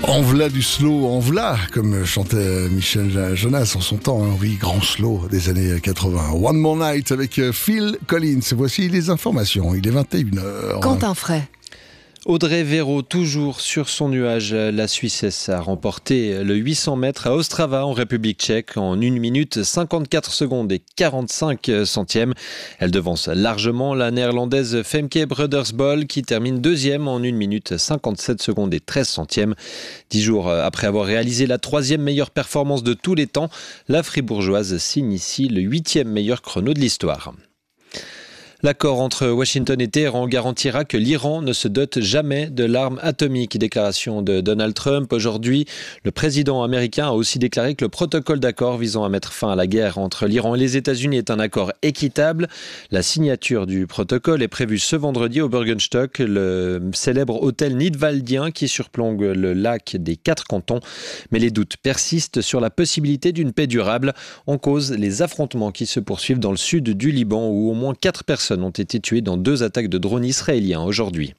En v'là du slow, en v'là, comme chantait Michel Jonas en son temps, hein, oui, grand slow des années 80. One More Night avec Phil Collins. Voici les informations, il est 21h. Quentin Fray. Audrey Véro, toujours sur son nuage. La Suissesse a remporté le 800 mètres à Ostrava en République tchèque en 1 minute 54 secondes et 45 centièmes. Elle devance largement la néerlandaise Femke Brødersbol qui termine deuxième en 1 minute 57 secondes et 13 centièmes. 10 jours après avoir réalisé la 3e meilleure performance de tous les temps, la fribourgeoise signe ici le 8e meilleur chrono de l'histoire. L'accord entre Washington et Téhéran garantira que l'Iran ne se dote jamais de l'arme atomique. Déclaration de Donald Trump. Aujourd'hui, le président américain a aussi déclaré que le protocole d'accord visant à mettre fin à la guerre entre l'Iran et les États-Unis est un accord équitable. La signature du protocole est prévue ce vendredi au Bürgenstock, le célèbre hôtel nidwaldien qui surplombe le lac des 4 cantons. Mais les doutes persistent sur la possibilité d'une paix durable. En cause, les affrontements qui se poursuivent dans le sud du Liban où au moins 4 personnes ont été tués dans 2 attaques de drones israéliens aujourd'hui.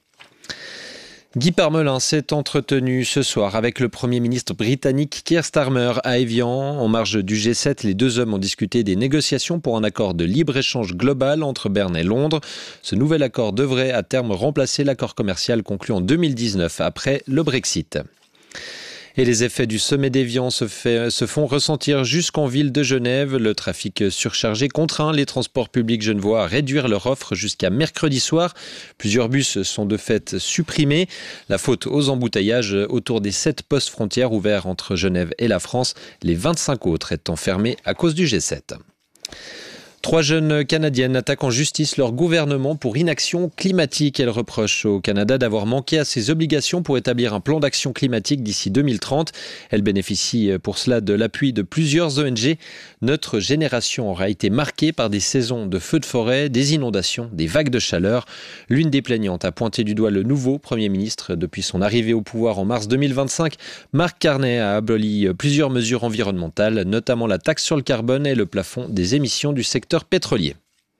Guy Parmelin s'est entretenu ce soir avec le Premier ministre britannique Keir Starmer à Évian. En marge du G7, les 2 hommes ont discuté des négociations pour un accord de libre-échange global entre Berne et Londres. Ce nouvel accord devrait à terme remplacer l'accord commercial conclu en 2019 après le Brexit. Et les effets du sommet d'Évian se font ressentir jusqu'en ville de Genève. Le trafic surchargé contraint les transports publics genevois à réduire leur offre jusqu'à mercredi soir. Plusieurs bus sont de fait supprimés. La faute aux embouteillages autour des 7 postes frontières ouverts entre Genève et la France. Les 25 autres étant fermés à cause du G7. 3 jeunes Canadiennes attaquent en justice leur gouvernement pour inaction climatique. Elles reprochent au Canada d'avoir manqué à ses obligations pour établir un plan d'action climatique d'ici 2030. Elles bénéficient pour cela de l'appui de plusieurs ONG. Notre génération aura été marquée par des saisons de feux de forêt, des inondations, des vagues de chaleur. L'une des plaignantes a pointé du doigt le nouveau Premier ministre. Depuis son arrivée au pouvoir en mars 2025, Mark Carney a aboli plusieurs mesures environnementales, notamment la taxe sur le carbone et le plafond des émissions du secteur pétrolier.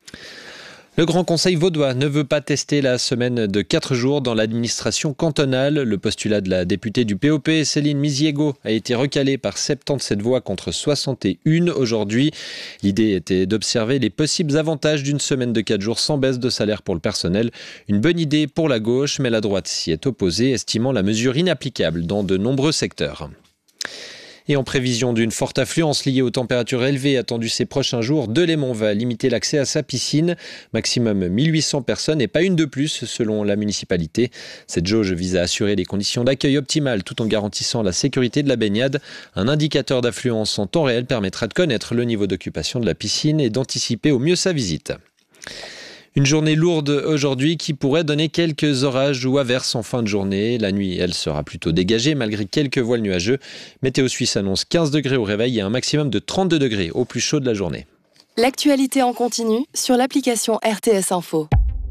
Le Grand Conseil vaudois ne veut pas tester la semaine de 4 jours dans l'administration cantonale. Le postulat de la députée du POP, Céline Misiego, a été recalé par 77 voix contre 61 aujourd'hui. L'idée était d'observer les possibles avantages d'une semaine de 4 jours sans baisse de salaire pour le personnel. Une bonne idée pour la gauche, mais la droite s'y est opposée, estimant la mesure inapplicable dans de nombreux secteurs. Et en prévision d'une forte affluence liée aux températures élevées attendues ces prochains jours, Delémont va limiter l'accès à sa piscine. Maximum 1800 personnes et pas une de plus selon la municipalité. Cette jauge vise à assurer des conditions d'accueil optimales tout en garantissant la sécurité de la baignade. Un indicateur d'affluence en temps réel permettra de connaître le niveau d'occupation de la piscine et d'anticiper au mieux sa visite. Une journée lourde aujourd'hui qui pourrait donner quelques orages ou averses en fin de journée. La nuit, elle sera plutôt dégagée malgré quelques voiles nuageux. Météo Suisse annonce 15 degrés au réveil et un maximum de 32 degrés au plus chaud de la journée. L'actualité en continu sur l'application RTS Info.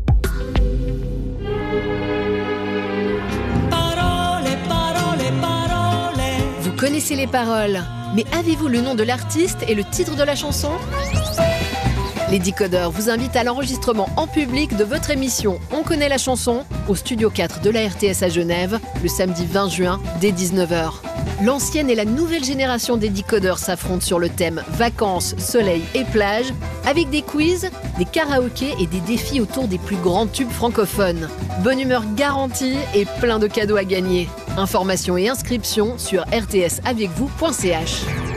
Vous connaissez les paroles, mais avez-vous le nom de l'artiste et le titre de la chanson ? Les Décodeurs vous invitent à l'enregistrement en public de votre émission On connaît la chanson au Studio 4 de la RTS à Genève le samedi 20 juin dès 19h. L'ancienne et la nouvelle génération des Décodeurs s'affrontent sur le thème vacances, soleil et plage avec des quiz, des karaokés et des défis autour des plus grands tubes francophones. Bonne humeur garantie et plein de cadeaux à gagner. Informations et inscriptions sur rtsavecvous.ch.